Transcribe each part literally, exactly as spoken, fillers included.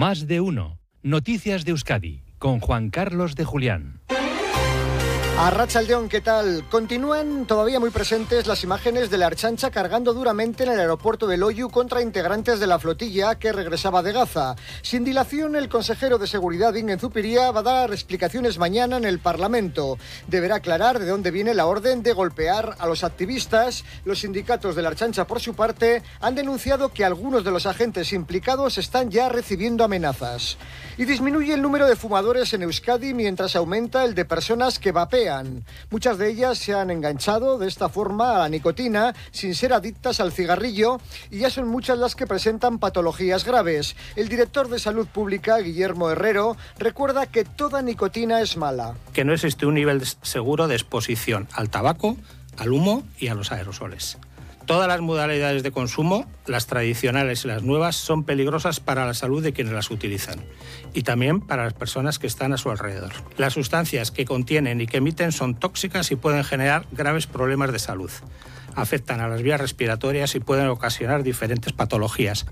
Más de uno. Noticias de Euskadi, con Juan Carlos de Julián. Arratsaldeon, ¿qué tal? Continúan todavía muy presentes las imágenes de la Ertzaintza cargando duramente en el aeropuerto de Loiu contra integrantes de la flotilla que regresaba de Gaza. Sin dilación, el consejero de Seguridad, Bingen Zupiria, va a dar explicaciones mañana en el Parlamento. Deberá aclarar de dónde viene la orden de golpear a los activistas. Los sindicatos de la Ertzaintza, por su parte, han denunciado que algunos de los agentes implicados están ya recibiendo amenazas. Y disminuye el número de fumadores en Euskadi mientras aumenta el de personas que vapean. Muchas de ellas se han enganchado de esta forma a la nicotina sin ser adictas al cigarrillo y ya son muchas las que presentan patologías graves. El director de Salud Pública, Guillermo Herrero, recuerda que toda nicotina es mala. Que no existe un nivel seguro de exposición al tabaco, al humo y a los aerosoles. Todas las modalidades de consumo, las tradicionales y las nuevas, son peligrosas para la salud de quienes las utilizan y también para las personas que están a su alrededor. Las sustancias que contienen y que emiten son tóxicas y pueden generar graves problemas de salud. Afectan a las vías respiratorias y pueden ocasionar diferentes patologías.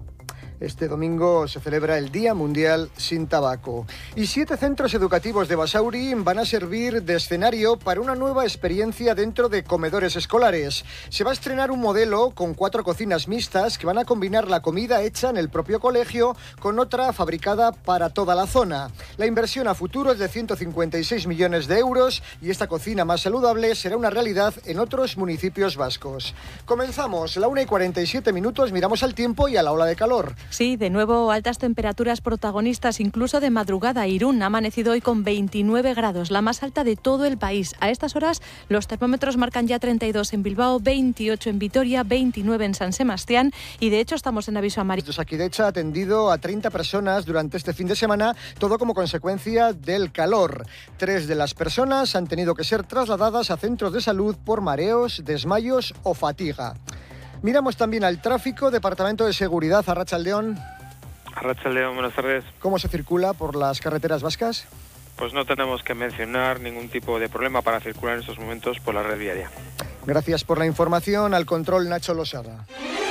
Este domingo se celebra el Día Mundial sin Tabaco. Y siete centros educativos de Basauri van a servir de escenario para una nueva experiencia dentro de comedores escolares. Se va a estrenar un modelo con cuatro cocinas mixtas que van a combinar la comida hecha en el propio colegio con otra fabricada para toda la zona. La inversión a futuro es de ciento cincuenta y seis millones de euros y esta cocina más saludable será una realidad en otros municipios vascos. Comenzamos, la una y cuarenta y siete minutos, miramos al tiempo y a la ola de calor. Sí, de nuevo altas temperaturas protagonistas, incluso de madrugada. Irún ha amanecido hoy con veintinueve grados, la más alta de todo el país. A estas horas los termómetros marcan ya treinta y dos en Bilbao, veintiocho en Vitoria, veintinueve en San Sebastián y de hecho estamos en aviso amarillo. Osakidetza ha atendido a treinta personas durante este fin de semana, todo como consecuencia del calor. Tres de las personas han tenido que ser trasladadas a centros de salud por mareos, desmayos o fatiga. Miramos también al tráfico. Departamento de Seguridad, Arratsaldeon. Arratsaldeon, buenas tardes. ¿Cómo se circula por las carreteras vascas? Pues no tenemos que mencionar ningún tipo de problema para circular en estos momentos por la red viaria. Gracias por la información. Al control, Nacho Losada.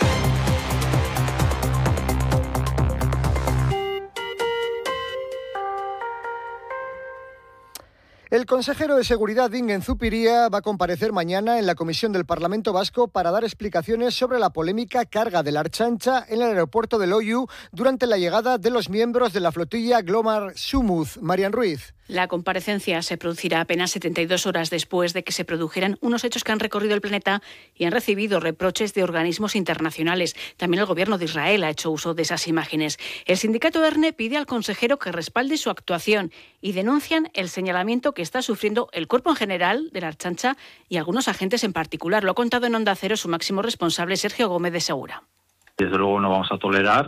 El consejero de Seguridad, Bingen Zupiria, va a comparecer mañana en la Comisión del Parlamento Vasco para dar explicaciones sobre la polémica carga de la Ertzaintza en el aeropuerto de Loiu durante la llegada de los miembros de la flotilla Glomar Sumuz. Marian Ruiz. La comparecencia se producirá apenas setenta y dos horas después de que se produjeran unos hechos que han recorrido el planeta y han recibido reproches de organismos internacionales. También el gobierno de Israel ha hecho uso de esas imágenes. El sindicato ERNE pide al consejero que respalde su actuación y denuncian el señalamiento que está sufriendo el cuerpo en general de la Ertzaintza y algunos agentes en particular. Lo ha contado en Onda Cero su máximo responsable, Sergio Gómez de Segura. Desde luego no vamos a tolerar